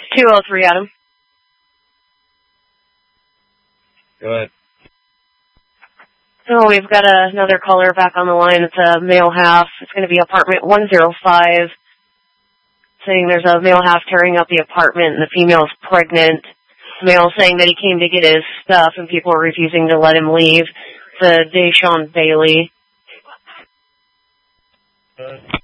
203, Adam. Go ahead. Oh, we've got another caller back on the line. It's a male half. It's going to be apartment 105. Saying there's a male half tearing up the apartment and the female's pregnant. Male saying that he came to get his stuff and people are refusing to let him leave. It's Deshaun Bailey.